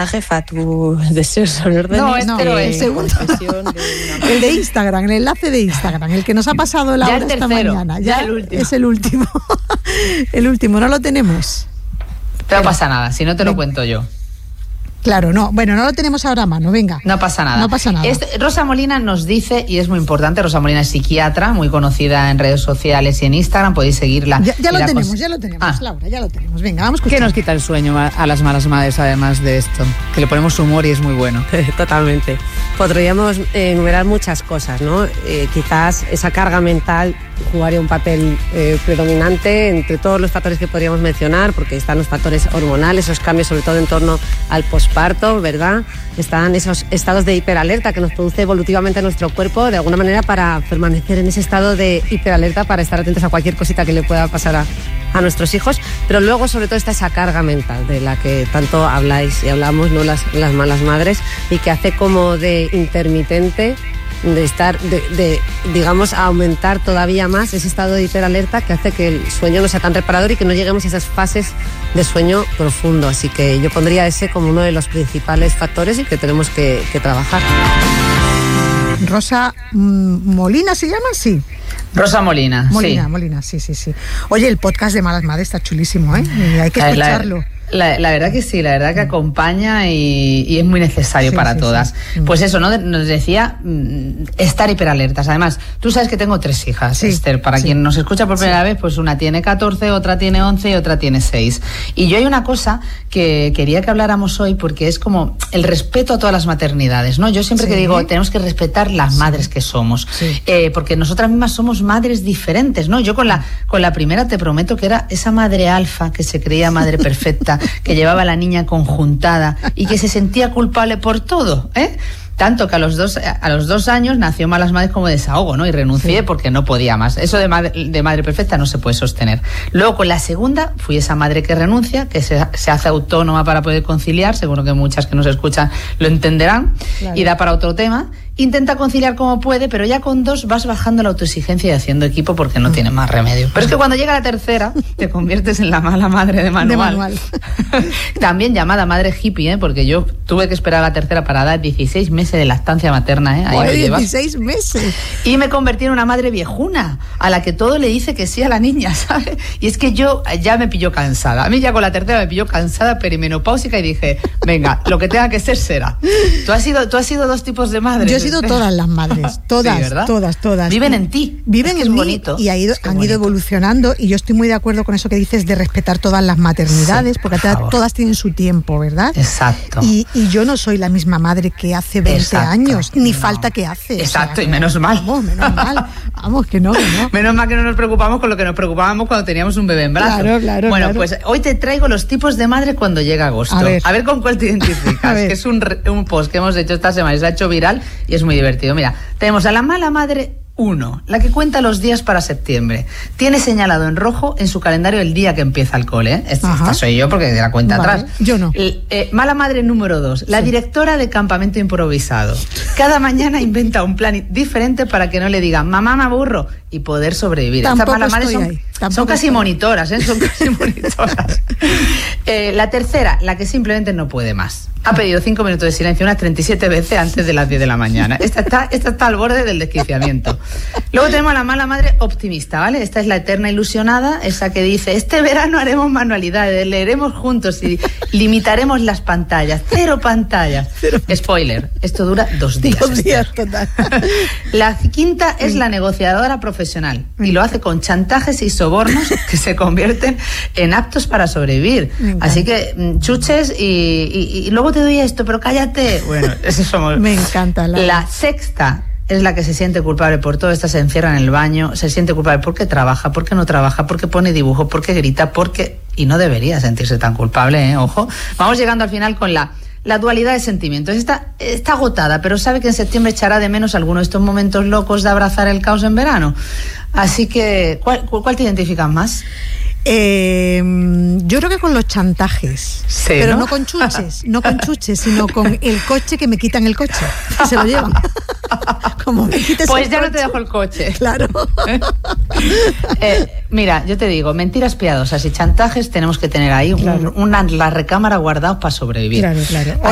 Nada, jefa, tus deseos son órdenes. No, el segundo. El de Instagram, el enlace de Instagram, el que nos ha pasado la hora esta mañana. Ya el último. Es el último. El último, no lo tenemos. No pasa nada, si no te lo cuento yo. Claro, no lo tenemos ahora a mano, venga. No pasa nada. Rosa Molina nos dice, y es muy importante, Rosa Molina es psiquiatra, muy conocida en redes sociales y en Instagram, podéis seguirla. Ya lo tenemos, Laura, ya lo tenemos. Venga, vamos a escuchar. ¿Qué nos quita el sueño a las malas madres, además de esto? Que le ponemos humor y es muy bueno. Totalmente. Podríamos enumerar muchas cosas, ¿no? Quizás esa carga mental jugaría un papel predominante entre todos los factores que podríamos mencionar, porque están los factores hormonales, esos cambios sobre todo en torno al posparto, ¿verdad? Están esos estados de hiperalerta que nos produce evolutivamente nuestro cuerpo, de alguna manera para permanecer en ese estado de hiperalerta, para estar atentos a cualquier cosita que le pueda pasar a nuestros hijos, pero luego sobre todo está esa carga mental de la que tanto habláis y hablamos, ¿no? Las malas madres, y que hace como de intermitente, de estar, digamos, a aumentar todavía más ese estado de hiperalerta que hace que el sueño no sea tan reparador y que no lleguemos a esas fases de sueño profundo. Así que yo pondría ese como uno de los principales factores y que tenemos que trabajar. Rosa Molina se llama, sí. Rosa Molina, sí. Oye, el podcast de Malas Madres está chulísimo, ¿eh? Y hay que escucharlo. La verdad que sí, la verdad que acompaña y es muy necesario para todas. Sí. Pues eso, ¿no? Nos decía estar hiperalertas. Además, tú sabes que tengo 3 hijas, Esther. Para quien nos escucha por primera vez, pues una tiene 14, otra tiene 11 y otra tiene 6. Y yo hay una cosa que quería que habláramos hoy, porque es como el respeto a todas las maternidades, ¿no? Yo siempre que digo, tenemos que respetar las madres que somos. Porque nosotras mismas somos madres diferentes, ¿no? Yo con la primera te prometo que era esa madre alfa que se creía madre perfecta, que llevaba a la niña conjuntada y que se sentía culpable por todo, Tanto que a los 2 años nació Malas Madres como desahogo, ¿no? Y renuncié porque no podía más. Eso de madre perfecta no se puede sostener. Luego, con la segunda, fui esa madre que renuncia, que se hace autónoma para poder conciliar, seguro que muchas que nos escuchan lo entenderán, y da para otro tema. Intenta conciliar como puede, pero ya con 2 vas bajando la autoexigencia y haciendo equipo porque no tiene más remedio. Pero es que cuando llega la tercera, te conviertes en la mala madre de manual. También llamada madre hippie, porque yo tuve que esperar a la tercera para dar 16 meses de lactancia materna, Ahí 16 meses. Y me convertí en una madre viejuna, a la que todo le dice que sí a la niña, ¿sabes? Y es que yo ya me pilló cansada. A mí ya con la tercera me pilló cansada, perimenopáusica, y dije, venga, lo que tenga que ser será. ¿Tú has sido 2 tipos de madres? Yo he sido todas las madres, todas. Viven en ti. Viven en mí bonito. Y han ido evolucionando, y yo estoy muy de acuerdo con eso que dices de respetar todas las maternidades, porque todas tienen su tiempo, ¿verdad? Exacto. Y yo no soy la misma madre que hace 20 años, ni falta que hace. Exacto, y menos mal. Vamos, que no. Menos mal que no nos preocupamos con lo que nos preocupábamos cuando teníamos un bebé en brazos. Claro. Bueno, pues hoy te traigo los tipos de madre cuando llega agosto. A ver con cuál te identificas. Que es un post que hemos hecho esta semana y se ha hecho viral y es muy divertido. Mira, tenemos a la mala madre 1, la que cuenta los días para septiembre. Tiene señalado en rojo en su calendario el día que empieza el cole. Esta soy yo porque de la cuenta atrás. Yo no. Mala madre número 2, la directora de campamento improvisado. Cada mañana inventa un plan diferente para que no le digan, mamá, me aburro, y poder sobrevivir. Estas malas madres son casi monitoras, son casi monitoras. La tercera, la que simplemente no puede más. Ha pedido 5 minutos de silencio unas 37 veces antes de las 10 de la mañana. Esta está al borde del desquiciamiento. Luego tenemos a la mala madre optimista, ¿vale? Esta es la eterna ilusionada, esa que dice, este verano haremos manualidades, leeremos juntos y limitaremos las pantallas. 0 pantallas. Spoiler, esto dura 2 días. 2 días, total. La quinta es la negociadora profesional y lo hace con chantajes y sobornos que se convierten en aptos para sobrevivir. Así que chuches y luego te doy esto, pero cállate. Bueno, eso somos. Me encanta. La sexta es la que se siente culpable por todo. Esta se encierra en el baño, se siente culpable porque trabaja, porque no trabaja, porque pone dibujo, porque grita, y no debería sentirse tan culpable, ojo. Vamos llegando al final con la dualidad de sentimientos. Está agotada, pero sabe que en septiembre echará de menos algunos de estos momentos locos de abrazar el caos en verano. Así que, ¿cuál te identificas más? Yo creo que con los chantajes, pero no con chuches, sino con el coche, que me quitan el coche, que se lo llevan. Como me quites pues ya no te dejo el coche. Claro. Mira, yo te digo, mentiras piadosas y chantajes tenemos que tener ahí la recámara guardados para sobrevivir. Claro.